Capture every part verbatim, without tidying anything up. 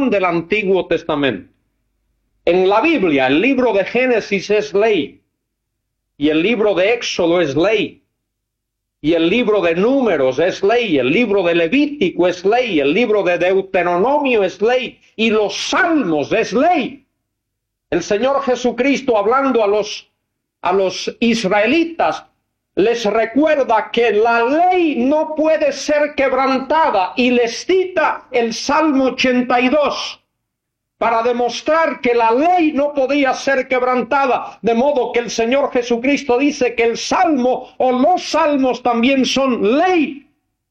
revelación del Antiguo Testamento. En la Biblia, el libro de Génesis es ley, y el libro de Éxodo es ley, y el libro de Números es ley, el libro de Levítico es ley, el libro de Deuteronomio es ley, y los Salmos es ley. El Señor Jesucristo, hablando a los, a los israelitas, les recuerda que la ley no puede ser quebrantada, y les cita el Salmo ochenta y dos para demostrar que la ley no podía ser quebrantada, de modo que el Señor Jesucristo dice que el Salmo o los Salmos también son ley.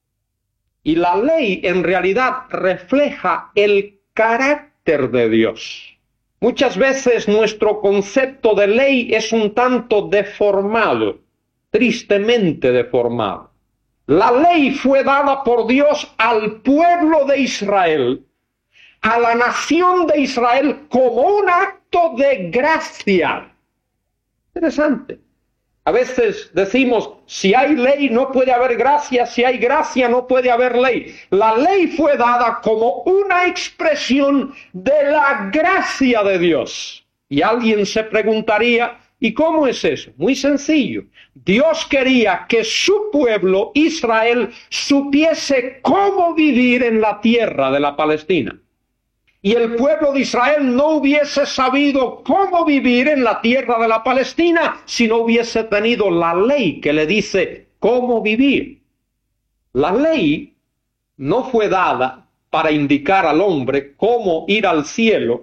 Y la ley en realidad refleja el carácter de Dios. Muchas veces nuestro concepto de ley es un tanto deformado, tristemente deformado. La ley fue dada por Dios al pueblo de Israel, a la nación de Israel, como un acto de gracia. Interesante. A veces decimos, si hay ley no puede haber gracia, si hay gracia no puede haber ley. La ley fue dada como una expresión de la gracia de Dios. Y alguien se preguntaría, ¿y cómo es eso? Muy sencillo. Dios quería que su pueblo, Israel, supiese cómo vivir en la tierra de la Palestina. Y el pueblo de Israel no hubiese sabido cómo vivir en la tierra de la Palestina si no hubiese tenido la ley que le dice cómo vivir. La ley no fue dada para indicar al hombre cómo ir al cielo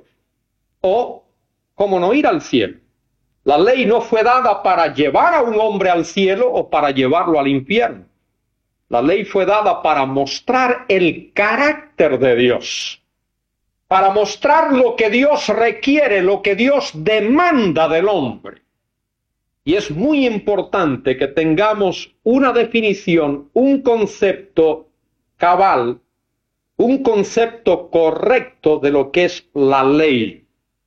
o cómo no ir al cielo. La ley no fue dada para llevar a un hombre al cielo o para llevarlo al infierno. La ley fue dada para mostrar el carácter de Dios, para mostrar lo que Dios requiere, lo que Dios demanda del hombre. Y es muy importante que tengamos una definición, un concepto cabal, un concepto correcto de lo que es la ley.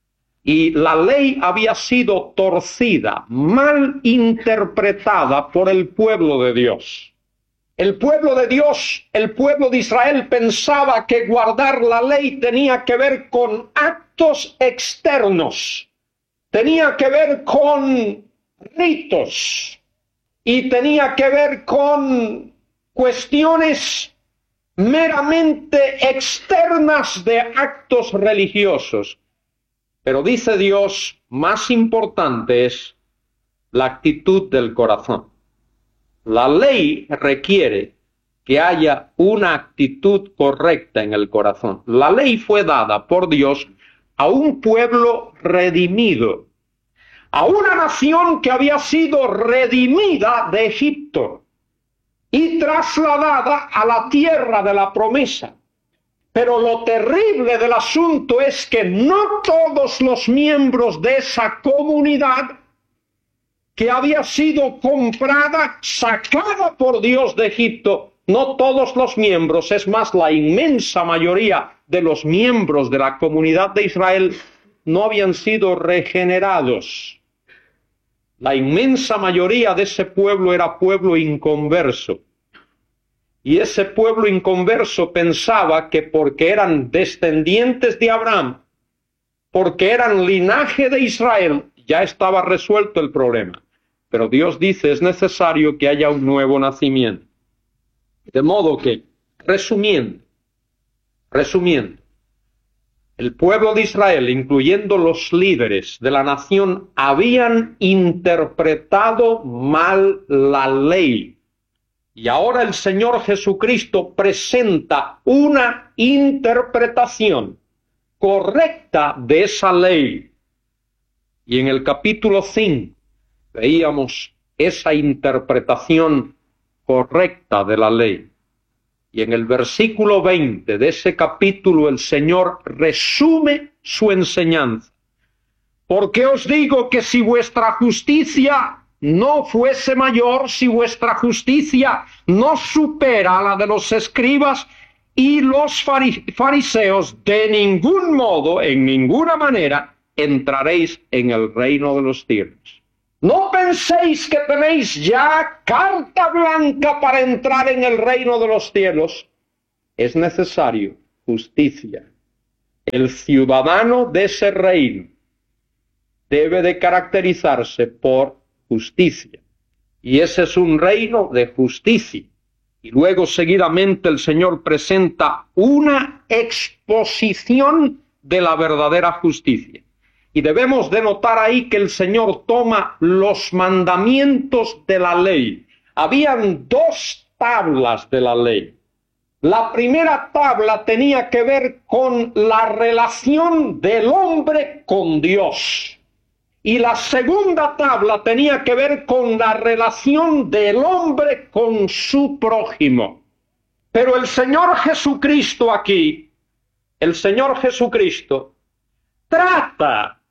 Y la ley había sido torcida, mal interpretada por el pueblo de Dios. El pueblo de Dios, el pueblo de Israel, pensaba que guardar la ley tenía que ver con actos externos, tenía que ver con ritos y tenía que ver con cuestiones meramente externas de actos religiosos. Pero dice Dios, más importante es la actitud del corazón. La ley requiere que haya una actitud correcta en el corazón. La ley fue dada por Dios a un pueblo redimido, a una nación que había sido redimida de Egipto y trasladada a la tierra de la promesa. Pero lo terrible del asunto es que no todos los miembros de esa comunidad que había sido comprada, sacada por Dios de Egipto, no todos los miembros, es más, la inmensa mayoría de los miembros de la comunidad de Israel no habían sido regenerados. La inmensa mayoría de ese pueblo era pueblo inconverso. Y ese pueblo inconverso pensaba que porque eran descendientes de Abraham, porque eran linaje de Israel, ya estaba resuelto el problema. Pero Dios dice, es necesario que haya un nuevo nacimiento. De modo que, resumiendo, resumiendo, el pueblo de Israel, incluyendo los líderes de la nación, habían interpretado mal la ley. Y ahora el Señor Jesucristo presenta una interpretación correcta de esa ley. Y en el capítulo cinco veíamos esa interpretación correcta de la ley. Y en el versículo veinte de ese capítulo el Señor resume su enseñanza. Porque os digo que si vuestra justicia no fuese mayor, si vuestra justicia no supera a la de los escribas y los fariseos, de ningún modo, en ninguna manera, entraréis en el reino de los cielos. No penséis que tenéis ya carta blanca para entrar en el reino de los cielos. Es necesario justicia, El ciudadano de ese reino debe de caracterizarse por justicia. Y ese es un reino de justicia. Y luego seguidamente el Señor presenta una exposición de la verdadera justicia. Y debemos de notar ahí que el Señor toma los mandamientos de la ley. Habían dos tablas de la ley. La primera tabla tenía que ver con la relación del hombre con Dios. Y la segunda tabla tenía que ver con la relación del hombre con su prójimo. Pero el Señor Jesucristo aquí, el Señor Jesucristo, trata,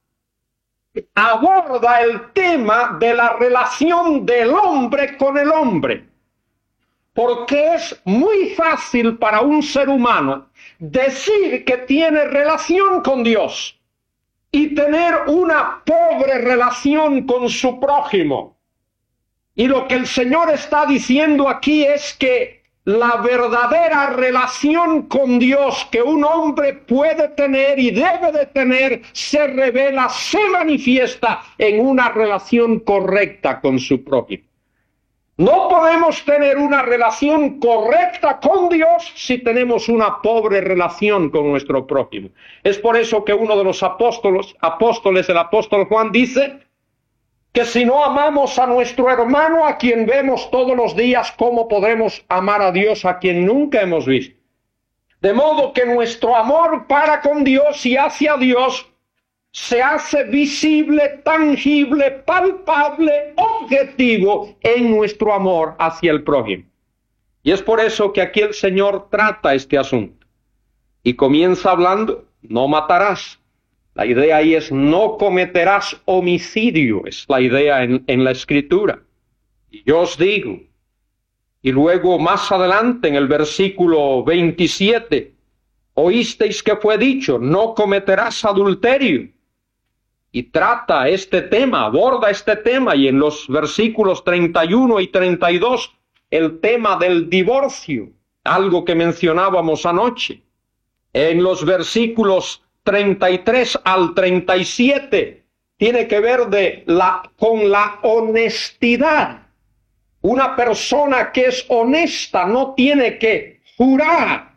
aborda el tema de la relación del hombre con el hombre. Porque es muy fácil para un ser humano decir que tiene relación con Dios y tener una pobre relación con su prójimo. Y lo que el Señor está diciendo aquí es que la verdadera relación con Dios que un hombre puede tener y debe de tener se revela, se manifiesta en una relación correcta con su prójimo. No podemos tener una relación correcta con Dios si tenemos una pobre relación con nuestro prójimo. Es por eso que uno de los apóstoles, apóstoles, el apóstol Juan, dice que si no amamos a nuestro hermano a quien vemos todos los días, ¿cómo podremos amar a Dios a quien nunca hemos visto? De modo que nuestro amor para con Dios y hacia Dios se hace visible, tangible, palpable, objetivo en nuestro amor hacia el prójimo. Y es por eso que aquí el Señor trata este asunto. Y comienza hablando, no matarás. La idea ahí es no cometerás homicidio, es la idea en, en la Escritura. Y yo os digo, y luego más adelante en el versículo veintisiete, oísteis que fue dicho, no cometerás adulterio. Y trata este tema, aborda este tema, y en los versículos treinta y uno y treinta y dos, el tema del divorcio, algo que mencionábamos anoche. En los versículos treinta y tres al treinta y siete, tiene que ver de la, con la honestidad. Una persona que es honesta no tiene que jurar.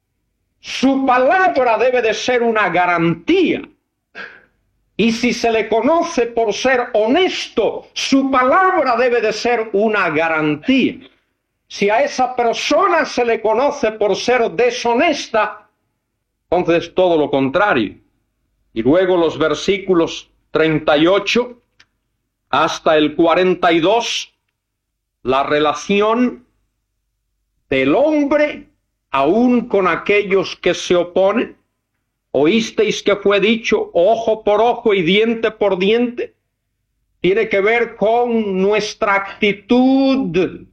Su palabra debe de ser una garantía. Y si se le conoce por ser honesto, su palabra debe de ser una garantía. Si a esa persona se le conoce por ser deshonesta, entonces todo lo contrario. Y luego los versículos treinta y ocho hasta el cuarenta y dos, la relación del hombre aún con aquellos que se oponen. Oísteis que fue dicho ojo por ojo y diente por diente. Tiene que ver con nuestra actitud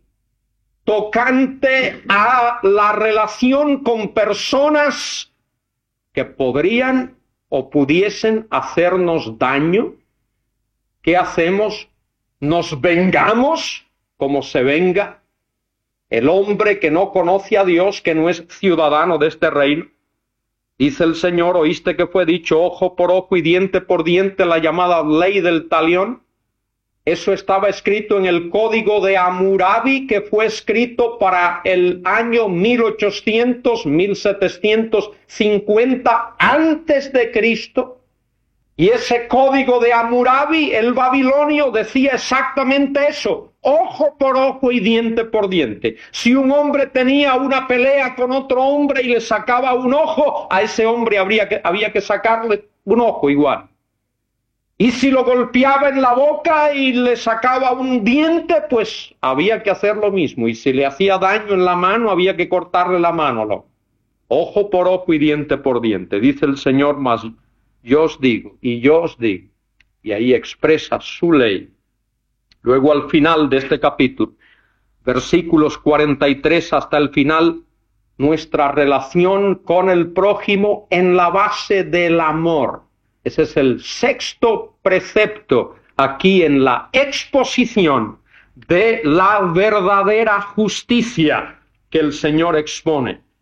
tocante a la relación con personas que podrían o pudiesen hacernos daño. ¿Qué hacemos? ¿Nos vengamos como se venga el hombre que no conoce a Dios, que no es ciudadano de este reino? Dice el Señor, oíste que fue dicho ojo por ojo y diente por diente, la llamada ley del talión. Eso estaba escrito en el código de Hammurabi, que fue escrito para el año mil ochocientos, mil setecientos cincuenta antes de Cristo. Y ese código de Hammurabi, el babilonio, decía exactamente eso, ojo por ojo y diente por diente. Si un hombre tenía una pelea con otro hombre y le sacaba un ojo, a ese hombre habría que, había que sacarle un ojo igual. Y si lo golpeaba en la boca y le sacaba un diente, pues había que hacer lo mismo. Y si le hacía daño en la mano, había que cortarle la mano. ¿No? Ojo por ojo y diente por diente. Dice el Señor, más yo os digo, y yo os digo. Y ahí expresa su ley. Luego al final de este capítulo, versículos cuarenta y tres hasta el final, nuestra relación con el prójimo en la base del amor. Ese es el sexto precepto aquí en la exposición de la verdadera justicia que el Señor expone.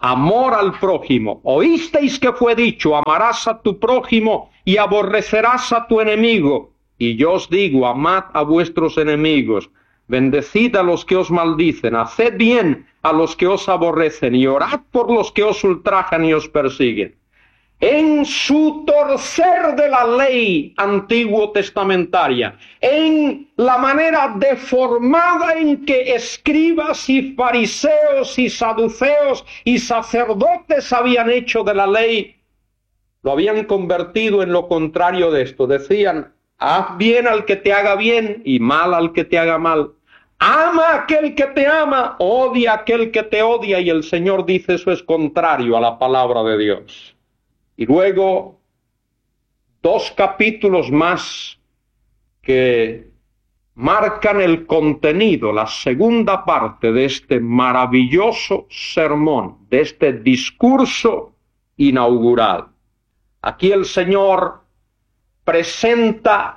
Amor al prójimo. Oísteis que fue dicho, amarás a tu prójimo y aborrecerás a tu enemigo. Y yo os digo, amad a vuestros enemigos, bendecid a los que os maldicen, haced bien a los que os aborrecen y orad por los que os ultrajan y os persiguen. En su torcer de la ley antiguo testamentaria, en la manera deformada en que escribas y fariseos y saduceos y sacerdotes habían hecho de la ley, lo habían convertido en lo contrario de esto. Decían, haz bien al que te haga bien y mal al que te haga mal. Ama a aquel que te ama, odia a aquel que te odia, y el Señor dice eso es contrario a la palabra de Dios. Y luego, dos capítulos más que marcan el contenido, la segunda parte de este maravilloso sermón, de este discurso inaugural. Aquí el Señor presenta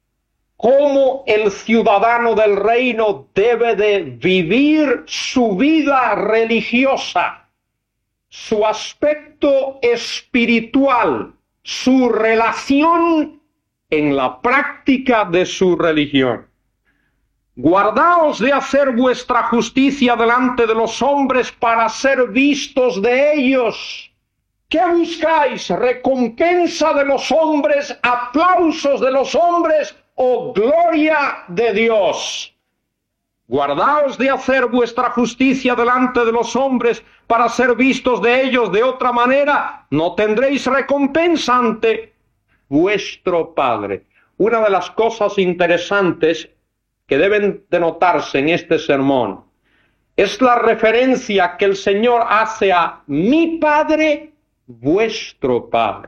cómo el ciudadano del reino debe de vivir su vida religiosa, su aspecto espiritual, su relación en la práctica de su religión. Guardaos de hacer vuestra justicia delante de los hombres para ser vistos de ellos. ¿Qué buscáis? ¿Recompensa de los hombres, aplausos de los hombres o gloria de Dios? Guardaos de hacer vuestra justicia delante de los hombres para ser vistos de ellos. De otra manera, no tendréis recompensa ante vuestro Padre. Una de las cosas interesantes que deben de notarse en este sermón es la referencia que el Señor hace a mi Padre, vuestro Padre.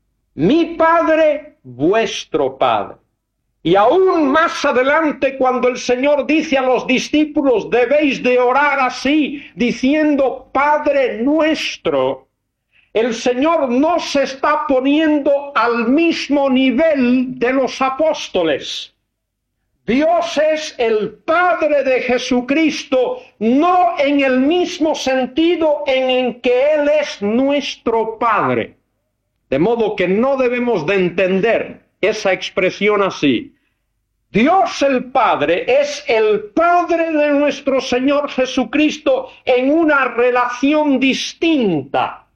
Mi Padre, vuestro Padre. Y aún más adelante, cuando el Señor dice a los discípulos, debéis de orar así, diciendo, Padre nuestro, el Señor no se está poniendo al mismo nivel de los apóstoles. Dios es el Padre de Jesucristo, no en el mismo sentido en el que Él es nuestro Padre. De modo que no debemos de entender esa expresión así. Dios el Padre es el Padre de nuestro Señor Jesucristo en una relación distinta.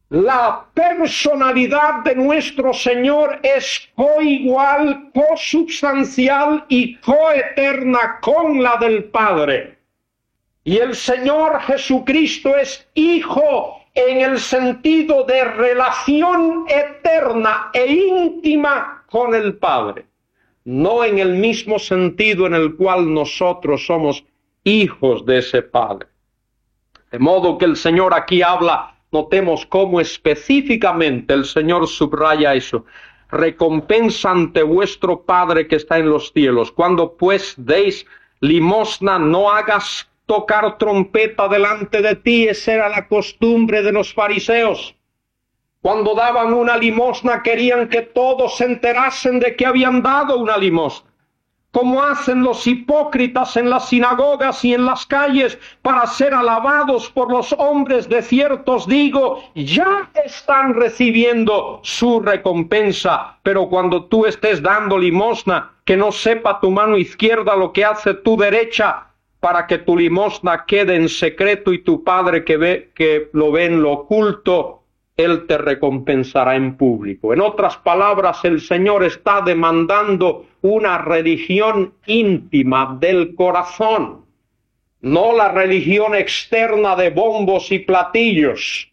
La personalidad de nuestro Señor es coigual, consubstancial y coeterna con la del Padre. Y el Señor Jesucristo es Hijo en el sentido de relación eterna e íntima con el Padre, no en el mismo sentido en el cual nosotros somos hijos de ese Padre. De modo que el Señor aquí habla, notemos cómo específicamente el Señor subraya eso. Recompensa ante vuestro Padre que está en los cielos. Cuando pues deis limosna, no hagas tocar trompeta delante de ti. Esa era la costumbre de los fariseos. Cuando daban una limosna querían que todos se enterasen de que habían dado una limosna, como hacen los hipócritas en las sinagogas y en las calles para ser alabados por los hombres. De cierto os digo, ya están recibiendo su recompensa. Pero cuando tú estés dando limosna, que no sepa tu mano izquierda lo que hace tu derecha, para que tu limosna quede en secreto y tu Padre que ve, que lo ve en lo oculto, Él te recompensará en público. En otras palabras, el Señor está demandando una religión íntima del corazón, no la religión externa de bombos y platillos,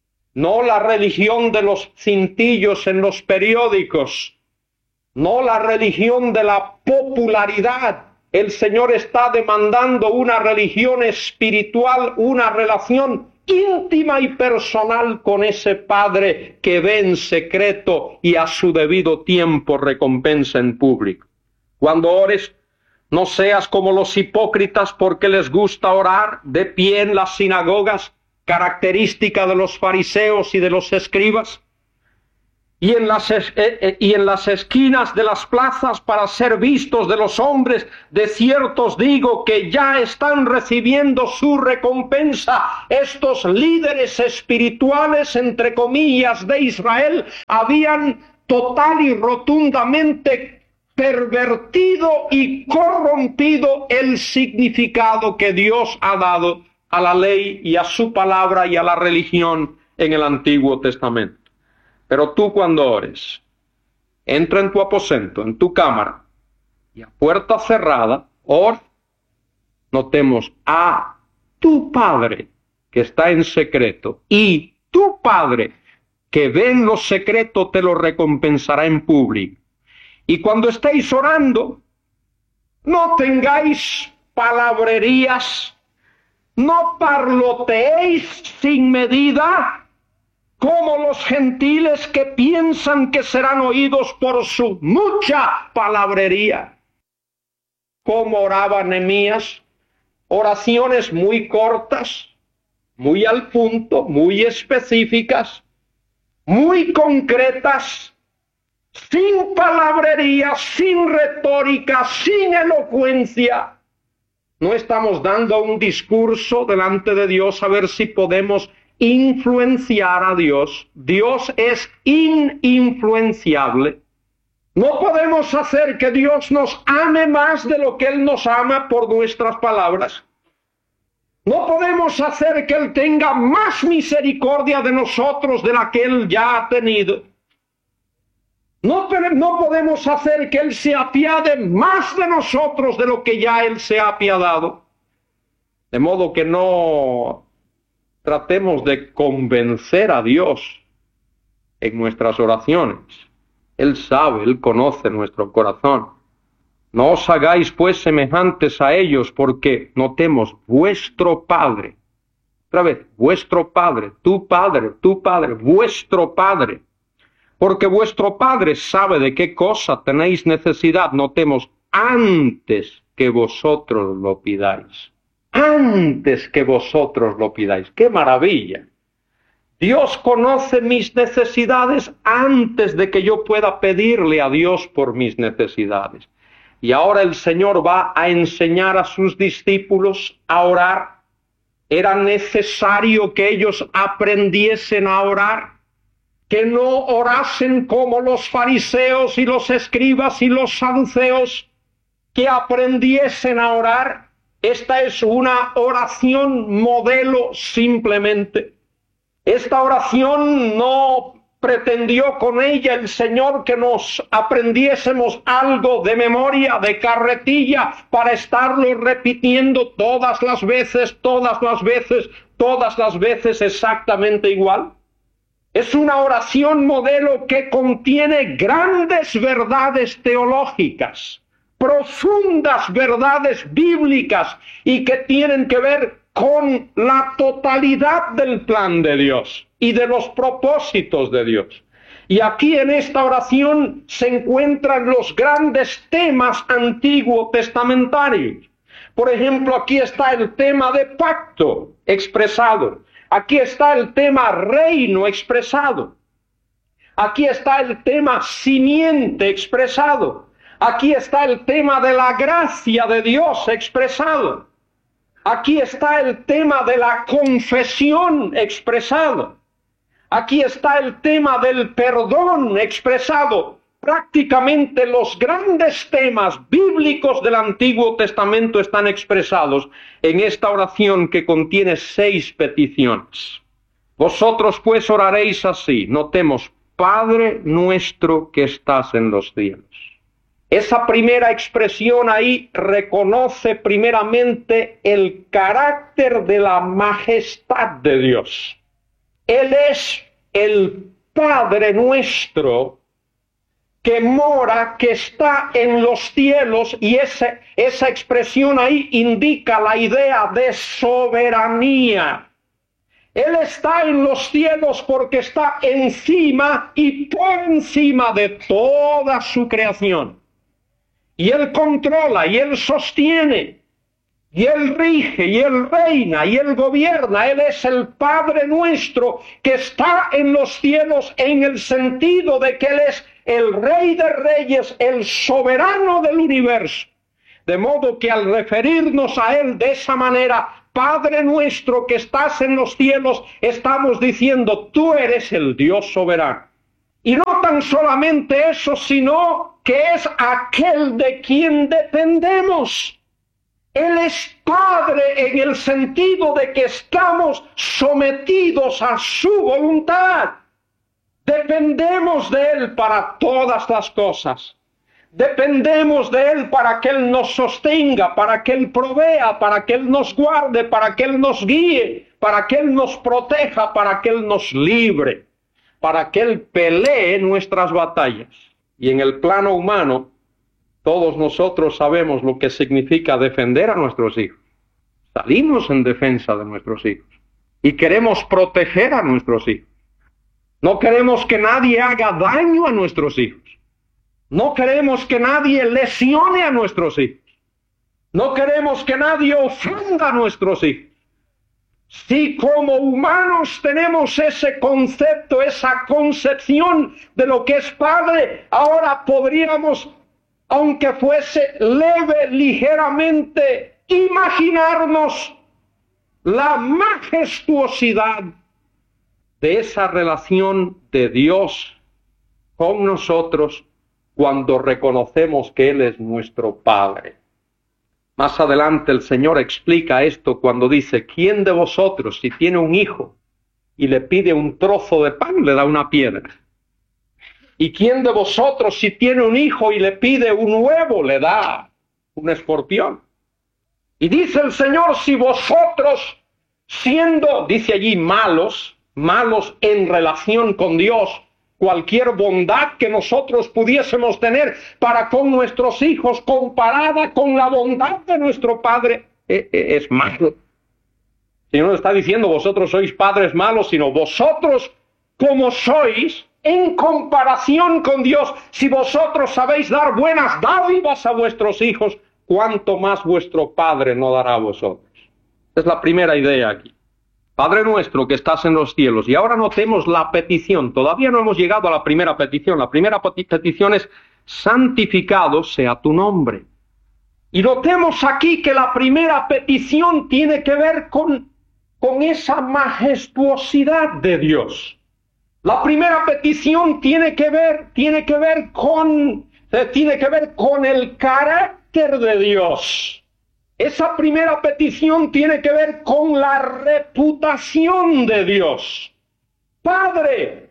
no la religión de los cintillos en los periódicos, no la religión de la popularidad. El Señor está demandando una religión espiritual, una relación íntima y personal con ese Padre que ve en secreto y a su debido tiempo recompensa en público. Cuando ores, no seas como los hipócritas porque les gusta orar de pie en las sinagogas, característica de los fariseos y de los escribas. y en las, es, eh, eh, y en las esquinas de las plazas para ser vistos de los hombres, de cierto os digo que ya están recibiendo su recompensa. Estos líderes espirituales, entre comillas, de Israel, habían total y rotundamente pervertido y corrompido el significado que Dios ha dado a la ley y a su palabra y a la religión en el Antiguo Testamento. Pero tú, cuando ores, entra en tu aposento, en tu cámara, y a puerta cerrada, ora. Notemos, a tu Padre que está en secreto, y tu Padre que ve en lo secreto te lo recompensará en público. Y cuando estéis orando, no tengáis palabrerías, no parloteéis sin medida, como los gentiles que piensan que serán oídos por su mucha palabrería. Como oraba Nehemías, oraciones muy cortas, muy al punto, muy específicas, muy concretas, sin palabrería, sin retórica, sin elocuencia. No estamos dando un discurso delante de Dios a ver si podemos influenciar a Dios. Dios es ininfluenciable. No podemos hacer que Dios nos ame más de lo que Él nos ama por nuestras palabras. No podemos hacer que Él tenga más misericordia de nosotros de la que Él ya ha tenido. No, no podemos hacer que Él se apiade más de nosotros de lo que ya Él se ha apiadado. De modo que no tratemos de convencer a Dios en nuestras oraciones. Él sabe, Él conoce nuestro corazón. No os hagáis pues semejantes a ellos, porque notemos, vuestro Padre, otra vez, vuestro Padre, tu Padre, tu Padre, vuestro Padre, porque vuestro Padre sabe de qué cosa tenéis necesidad, notemos, antes que vosotros lo pidáis. Antes que vosotros lo pidáis. ¡Qué maravilla! Dios conoce mis necesidades antes de que yo pueda pedirle a Dios por mis necesidades. Y ahora el Señor va a enseñar a sus discípulos a orar. Era necesario que ellos aprendiesen a orar, que no orasen como los fariseos y los escribas y los saduceos, que aprendiesen a orar. Esta es una oración modelo simplemente. Esta oración no pretendió con ella el Señor que nos aprendiésemos algo de memoria, de carretilla, para estarlo repitiendo todas las veces, todas las veces, todas las veces exactamente igual. Es una oración modelo que contiene grandes verdades teológicas, profundas verdades bíblicas y que tienen que ver con la totalidad del plan de Dios y de los propósitos de Dios. Y aquí en esta oración se encuentran los grandes temas antiguo testamentarios. Por ejemplo, aquí está el tema de pacto expresado. Aquí está el tema reino expresado. Aquí está el tema simiente expresado. Aquí está el tema de la gracia de Dios expresado. Aquí está el tema de la confesión expresado. Aquí está el tema del perdón expresado. Prácticamente los grandes temas bíblicos del Antiguo Testamento están expresados en esta oración que contiene seis peticiones. Vosotros pues oraréis así. Notemos, Padre nuestro que estás en los cielos. Esa primera expresión ahí reconoce primeramente el carácter de la majestad de Dios. Él es el Padre nuestro que mora, que está en los cielos, y ese, esa expresión ahí indica la idea de soberanía. Él está en los cielos porque está encima y por encima de toda su creación. Y Él controla y Él sostiene. Y Él rige, y Él reina, y Él gobierna. Él es el Padre nuestro que está en los cielos, en el sentido de que Él es el Rey de Reyes, el soberano del universo. De modo que al referirnos a Él de esa manera, Padre nuestro que estás en los cielos, estamos diciendo, tú eres el Dios soberano. Y no tan solamente eso, sino que es aquel de quien dependemos. Él es Padre en el sentido de que estamos sometidos a su voluntad. Dependemos de Él para todas las cosas. Dependemos de Él para que Él nos sostenga, para que Él provea, para que Él nos guarde, para que Él nos guíe, para que Él nos proteja, para que Él nos libre, para que Él pelee nuestras batallas. Y en el plano humano, todos nosotros sabemos lo que significa defender a nuestros hijos. Salimos en defensa de nuestros hijos y queremos proteger a nuestros hijos. No queremos que nadie haga daño a nuestros hijos. No queremos que nadie lesione a nuestros hijos. No queremos que nadie ofenda a nuestros hijos. Si como humanos tenemos ese concepto, esa concepción de lo que es padre, ahora podríamos, aunque fuese leve, ligeramente, imaginarnos la majestuosidad de esa relación de Dios con nosotros cuando reconocemos que Él es nuestro Padre. Más adelante el Señor explica esto cuando dice, ¿quién de vosotros si tiene un hijo y le pide un trozo de pan, le da una piedra? ¿Y quién de vosotros si tiene un hijo y le pide un huevo, le da un escorpión? Y dice el Señor, si vosotros, siendo, dice allí, malos, malos en relación con Dios, cualquier bondad que nosotros pudiésemos tener para con nuestros hijos comparada con la bondad de nuestro Padre, eh, eh, es malo. El Señor no está diciendo vosotros sois padres malos, sino vosotros como sois en comparación con Dios. Si vosotros sabéis dar buenas dádivas a vuestros hijos, ¿cuánto más vuestro Padre no dará a vosotros? Es la primera idea aquí. Padre nuestro que estás en los cielos. Y ahora notemos la petición. Todavía no hemos llegado a la primera petición. La primera petición es, santificado sea tu nombre. Y notemos aquí que la primera petición tiene que ver con, con esa majestuosidad de Dios. La primera petición tiene que ver, tiene que ver con, tiene que ver con el carácter de Dios. Esa primera petición tiene que ver con la reputación de Dios. Padre,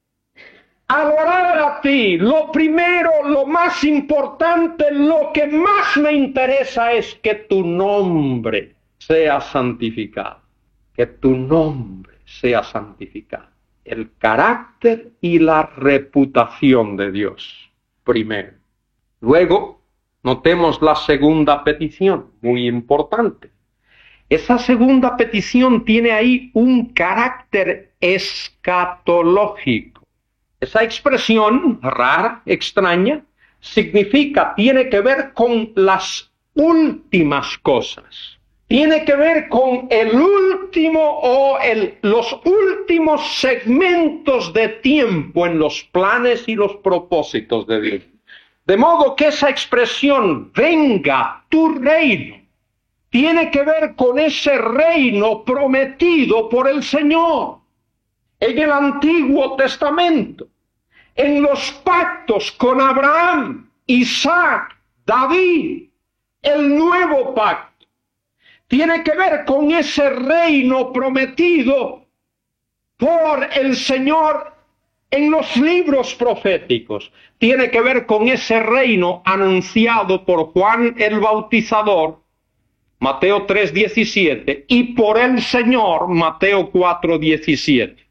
al orar a ti, lo primero, lo más importante, lo que más me interesa es que tu nombre sea santificado. Que tu nombre sea santificado. El carácter y la reputación de Dios, primero. Luego, notemos la segunda petición, muy importante. Esa segunda petición tiene ahí un carácter escatológico. Esa expresión rara, extraña, significa, tiene que ver con las últimas cosas. Tiene que ver con el último o el, los últimos segmentos de tiempo en los planes y los propósitos de Dios. De modo que esa expresión, venga tu reino, tiene que ver con ese reino prometido por el Señor en el Antiguo Testamento, en los pactos con Abraham, Isaac, David, el nuevo pacto. Tiene que ver con ese reino prometido por el Señor en los libros proféticos. Tiene que ver con ese reino anunciado por Juan el Bautizador, Mateo tres diecisiete, y por el Señor, Mateo cuatro diecisiete.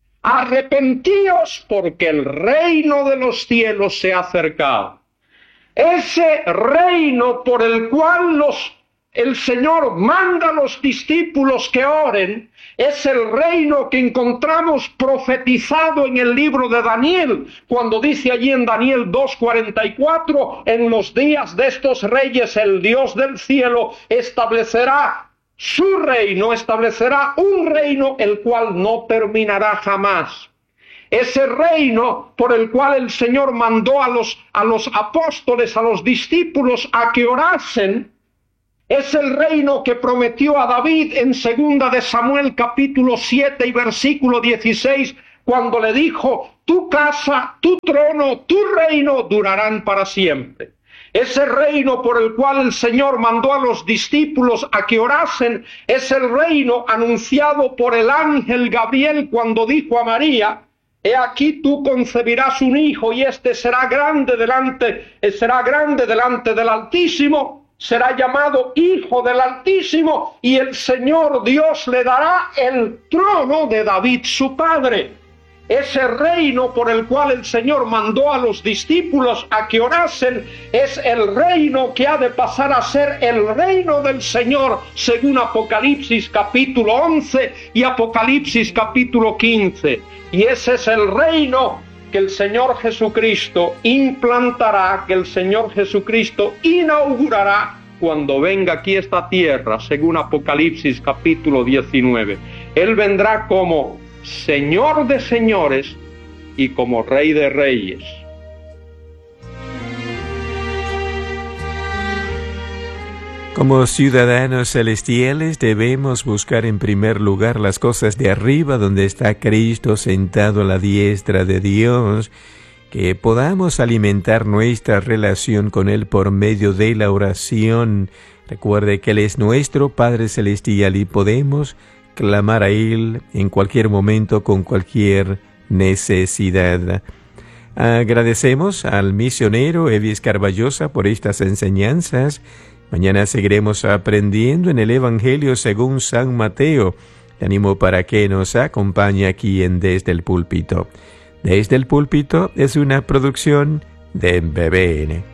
Arrepentíos porque el reino de los cielos se ha acercado. Ese reino por el cual los el Señor manda a los discípulos que oren, es el reino que encontramos profetizado en el libro de Daniel, cuando dice allí en Daniel dos cuarenta y cuatro, en los días de estos reyes el Dios del cielo establecerá su reino, establecerá un reino el cual no terminará jamás. Ese reino por el cual el Señor mandó a los, a los apóstoles, a los discípulos a que orasen, es el reino que prometió a David en segunda de Samuel capítulo siete y versículo dieciséis, cuando le dijo, tu casa, tu trono, tu reino durarán para siempre. Ese reino por el cual el Señor mandó a los discípulos a que orasen, es el reino anunciado por el ángel Gabriel cuando dijo a María, he aquí tú concebirás un hijo y este será grande delante, será grande delante del Altísimo, será llamado Hijo del Altísimo, y el Señor Dios le dará el trono de David su padre. Ese reino por el cual el Señor mandó a los discípulos a que orasen, es el reino que ha de pasar a ser el reino del Señor, según Apocalipsis capítulo once y Apocalipsis capítulo quince. Y ese es el reino que el Señor Jesucristo implantará, que el Señor Jesucristo inaugurará cuando venga aquí a esta tierra, según Apocalipsis capítulo diecinueve. Él vendrá como Señor de señores y como Rey de reyes. Como ciudadanos celestiales debemos buscar en primer lugar las cosas de arriba, donde está Cristo sentado a la diestra de Dios, que podamos alimentar nuestra relación con Él por medio de la oración. Recuerde que Él es nuestro Padre Celestial y podemos clamar a Él en cualquier momento con cualquier necesidad. Agradecemos al misionero Evis Carballosa por estas enseñanzas. Mañana seguiremos aprendiendo en el Evangelio según San Mateo. Te animo para que nos acompañe aquí en Desde el Púlpito. Desde el Púlpito es una producción de B B N.